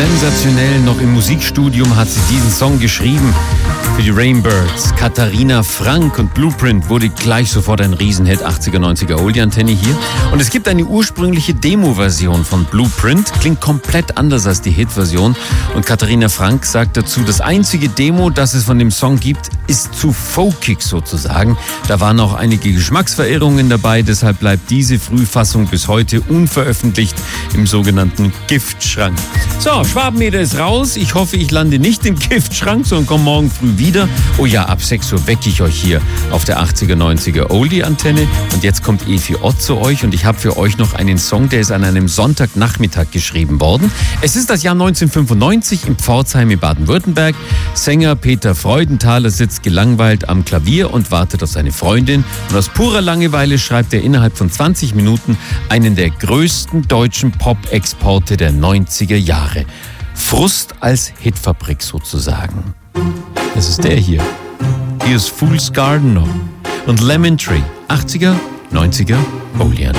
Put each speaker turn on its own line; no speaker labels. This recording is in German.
sensationell. Noch im Musikstudium hat sie diesen Song geschrieben für die Rainbirds. Katharina Frank, und Blueprint wurde gleich sofort ein Riesenhit. 80er, 90er Oldie-Antenne hier. Und es gibt eine ursprüngliche Demo-Version von Blueprint. Klingt komplett anders als die Hit-Version. Und Katharina Frank sagt dazu, das einzige Demo, das es von dem Song gibt, ist zu folkig sozusagen. Da waren auch einige Geschmacksverirrungen dabei. Deshalb bleibt diese Frühfassung bis heute unveröffentlicht im sogenannten Giftschrank. So, Schwabenmeter ist raus. Ich hoffe, ich lande nicht im Giftschrank, sondern komme morgen früh wieder. Oh ja, ab 6 Uhr wecke ich euch hier auf der 80er, 90er Oldie-Antenne. Und jetzt kommt Efi Ott zu euch und ich habe für euch noch einen Song, der ist an einem Sonntagnachmittag geschrieben worden. Es ist das Jahr 1995 in Pforzheim in Baden-Württemberg. Sänger Peter Freudenthaler sitzt gelangweilt am Klavier und wartet auf seine Freundin. Und aus purer Langeweile schreibt er innerhalb von 20 Minuten einen der größten deutschen Pop-Exporte der 90er Jahre. Frust als Hitfabrik sozusagen. Das ist der hier. Hier ist Fool's Garden noch. Und Lemon Tree. 80er, 90er, Oldie.